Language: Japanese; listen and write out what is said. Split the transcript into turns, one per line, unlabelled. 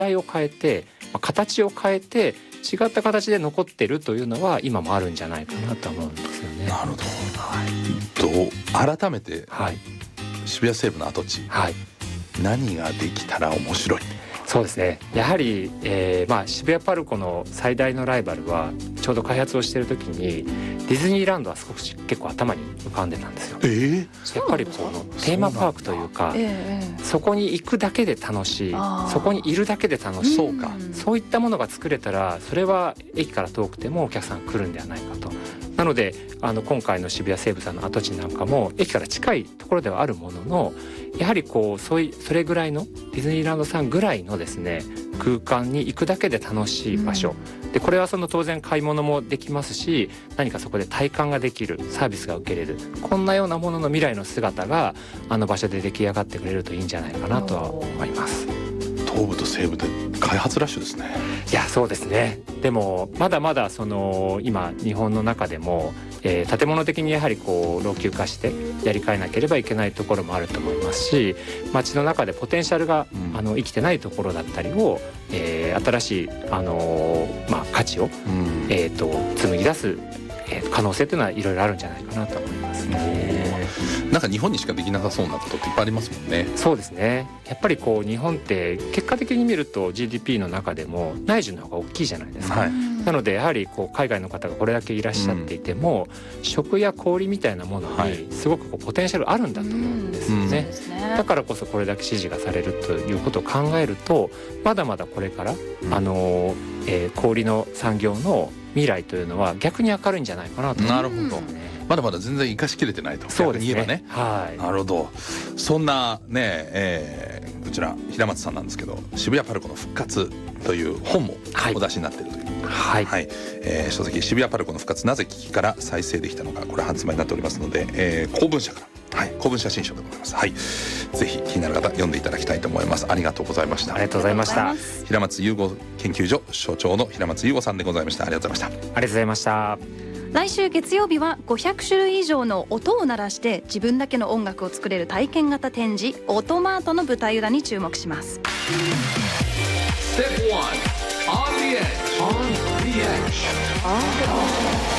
態を変えて、形を変えて違った形で残ってるというのは今もあるんじゃないかなと思うんですよね。
なるほど、改めて、渋谷西部の跡地、何ができたら面白い？
そうですね、やはり、渋谷パルコの最大のライバルはちょうど開発をしている時にディズニーランドは結構頭に浮かんでたんですよ。やっぱりこのテーマパークというか、そこに行くだけで楽しい、そこにいるだけで楽しい、そういったものが作れたらそれは駅から遠くてもお客さん来るんではないかと。なので今回の渋谷西部さんの跡地なんかも駅から近いところではあるものの、やはりそれぐらいのディズニーランドさんぐらいのですね空間に行くだけで楽しい場所、でこれは当然買い物もできますし、何かそこで体感ができる、サービスが受けれる、こんなようなものの未来の姿が場所で出来上がってくれるといいんじゃないかなとは思います。
東部と西部で開発ラッシュですね。
いや、そうですね。でもまだまだ今日本の中でも、建物的にやはり老朽化してやり替えなければいけないところもあると思いますし、街の中でポテンシャルが、生きてないところだったりを、新しい、価値を、紡ぎ出す、可能性というのはいろいろあるんじゃないかなと思いますね。
なんか日本にしかできなさそうなことっていっぱいありますもんね。
そうですね。やっぱり日本って結果的に見ると GDP の中でも内需の方が大きいじゃないですか。なのでやはり海外の方がこれだけいらっしゃっていても、食や小売みたいなものにすごくポテンシャルあるんだと思うんですよね。だからこそこれだけ支持がされるということを考えると、まだまだこれから、小売の産業の未来というのは逆に明るいんじゃないかなと思います。
なるほど。まだまだ全然生かしきれてないと。
そうですね。
逆に言えばね。なるほど。そんなね、こちら平松さんなんですけど、渋谷パルコの復活という本もお出しになっているという。書籍渋谷パルコの復活、なぜ危機から再生できたのか、これ発売になっておりますので、公文社から、公文写真書でございます。ぜひ気になる方読んでいただきたいと思います。ありがとうございました。
ありがとうございました。
平松優吾研究所所長の平松優吾さんでございました。ありがとうございました。
ありがとうございました。
来週月曜日は500種類以上の音を鳴らして自分だけの音楽を作れる体験型展示オートマートの舞台裏に注目します。Step 1 On the edge. On the edge.